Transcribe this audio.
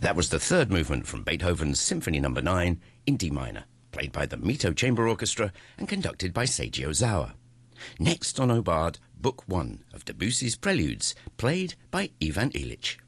That was the third movement from Beethoven's Symphony No. 9 in D minor, played by the Mito Chamber Orchestra and conducted by Seiji Ozawa. Next on Obard, Book 1 of Debussy's Preludes, played by Ivan Illich.